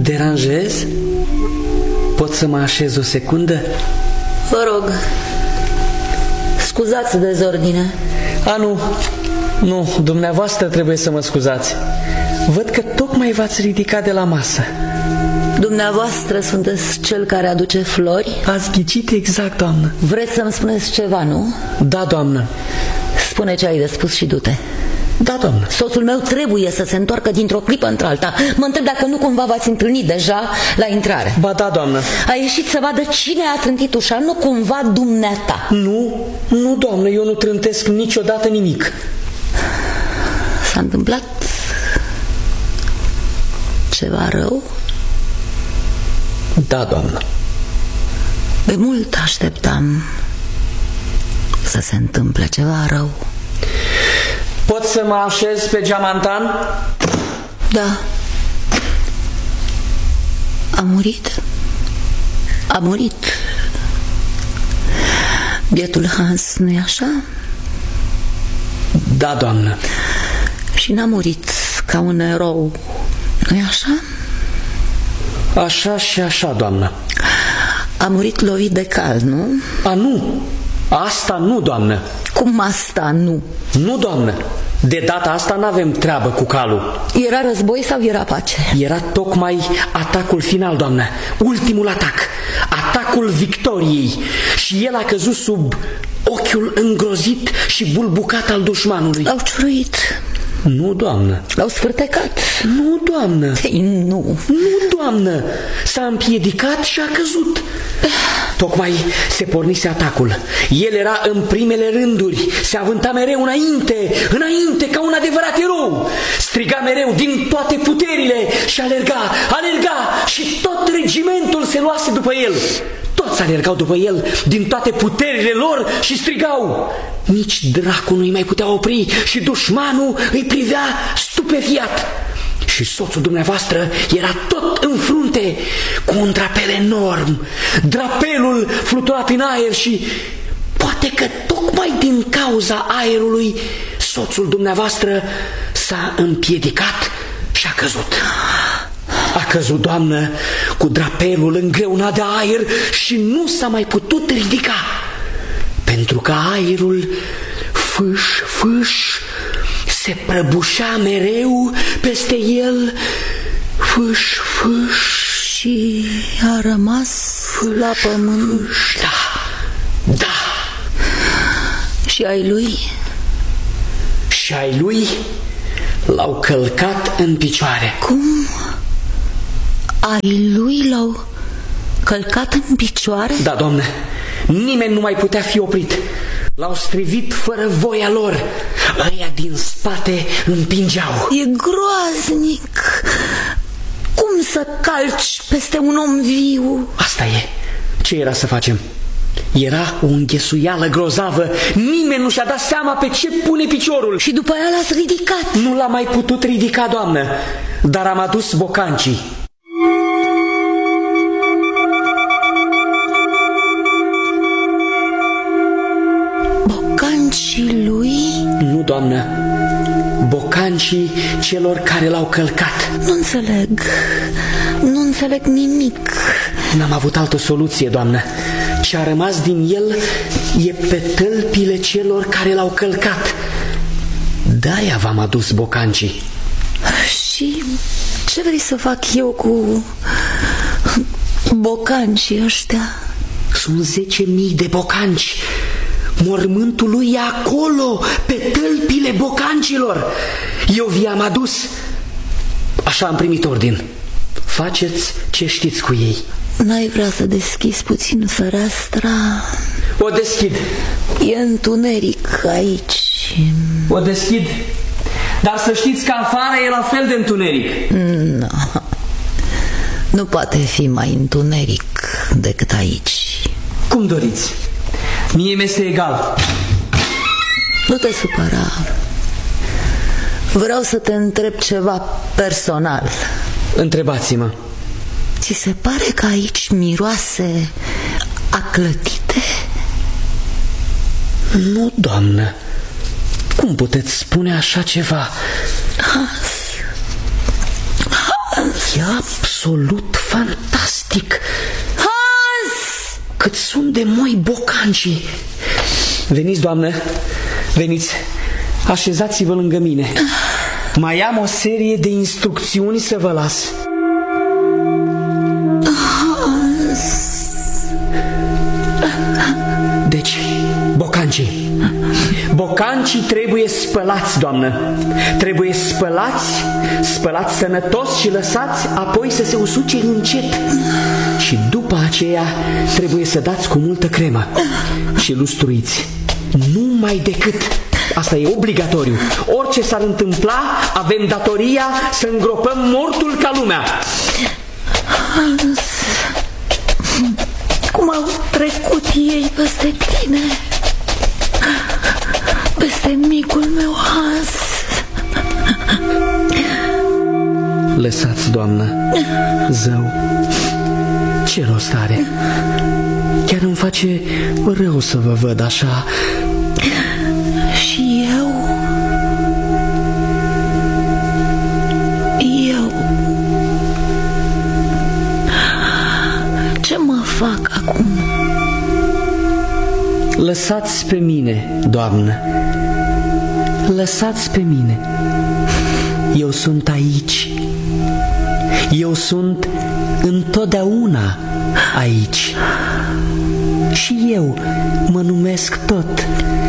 Deranjez? Pot să mă așez o secundă? Vă rog, scuzați dezordine. Nu, dumneavoastră trebuie să mă scuzați. Văd că tocmai v-ați ridicat de la masă. Dumneavoastră sunteți cel care aduce flori? Ați ghicit exact, doamnă. Vreți să-mi spuneți ceva, nu? Da, doamnă. Spune ce ai de spus și du-te. Da, doamnă. Soțul meu trebuie să se întoarcă dintr-o clipă într-alta. Mă întreb dacă nu cumva v-ați întâlnit deja la intrare. Ba da, doamnă. A ieșit să vadă cine a trântit ușa, nu cumva dumneata. Nu, doamnă, eu nu trântesc niciodată nimic. S-a întâmplat ceva rău? Da, doamnă. De mult așteptam să se întâmple ceva rău. Pot să mă așez pe geamantan? Da. A murit. A murit. Bietul Hans, nu-i așa? Da, doamnă. Și n-a murit ca un erou, nu-i așa? Așa și așa, doamnă. A murit lovit de cal, nu? Nu. Asta nu, doamnă. Cum asta nu? Nu, doamnă. De data asta n-avem treabă cu calul. Era război sau era pace? Era tocmai atacul final, doamnă. Ultimul atac. Atacul victoriei. Și el a căzut sub ochiul îngrozit și bulbucat al dușmanului. L-au ciuruit. Nu, doamnă. L-au sfârtecat. Nu, doamnă. Ei, nu. Nu, doamnă. S-a împiedicat și a căzut. Tocmai se pornise atacul. El era în primele rânduri. Se avânta mereu înainte, ca un adevărat erou. Striga mereu din toate puterile și alerga și tot regimentul se luase după el. Toți alergau după el din toate puterile lor și strigau. Nici dracu nu-i mai putea opri și dușmanul îi privea stupefiat. Și soțul dumneavoastră era tot în frunte cu un drapel enorm. Drapelul flutura prin aer și poate că tocmai din cauza aerului soțul dumneavoastră s-a împiedicat și a căzut. A căzut, doamnă, cu drapelul îngreunat de aer și nu s-a mai putut ridica, pentru că aerul fâș se prăbușea mereu peste el, fâș și a rămas la pământ. Da. Și ai lui? Și ai lui l-au călcat în picioare. Cum? Ai lui l-au călcat în picioare? Da, doamnă. Nimeni nu mai putea fi oprit. L-au strivit fără voia lor. Ăia din spate împingeau. E groaznic. Cum să calci peste un om viu? Asta e. Ce era să facem? Era o înghesuială grozavă. Nimeni nu și-a dat seama pe ce pune piciorul. Și după aia l-ați ridicat? Nu l-am mai putut ridica, doamnă. Dar am adus bocancii. Bocancii lui? Nu, doamnă. Bocancii celor care l-au călcat. Nu înțeleg nimic. N-am avut altă soluție, doamnă. Ce a rămas din el e pe tălpile celor care l-au călcat. De-aia v-am adus bocancii. Și ce vrei să fac eu cu bocancii ăștia? Sunt 10.000 de bocanci. Mormântul lui e acolo, pe tălpile bocancilor. Eu vi-am adus. Așa am primit ordin. Faceți ce știți cu ei. N-ai vrea să deschizi puțin fereastra? O deschid. E întuneric aici. O deschid. Dar să știți că afară e la fel de întuneric. Nu poate fi mai întuneric decât aici. Cum doriți. Mie mi-este egal. Nu te supăra. Vreau să te întreb ceva personal. Întrebați-mă. Ți se pare că aici miroase a clătite? Nu, doamnă. Cum puteți spune așa ceva? Hans. E absolut fantastic. Hans! Cât sunt de moi bocancii. Veniți, doamnă, veniți, așezați-vă lângă mine. Mai am o serie de instrucțiuni să vă las. Deci, bocancii trebuie spălați, doamnă. Trebuie spălați sănătos și lăsați apoi să se usuce încet. Și după aceea trebuie să dați cu multă cremă și lustruiți. Numai decât. Asta e obligatoriu. Orice s-ar întâmpla, avem datoria să îngropăm mortul ca lumea. Hans, cum au trecut ei peste tine, peste micul meu Hans. Lăsați, doamnă, zău. Ce rost are? Chiar îmi face rău să vă văd așa. Și eu ce mă fac acum? Lăsați pe mine, doamnă. Lăsați pe mine. Eu sunt aici. Eu sunt întotdeauna aici. Și eu mă numesc tot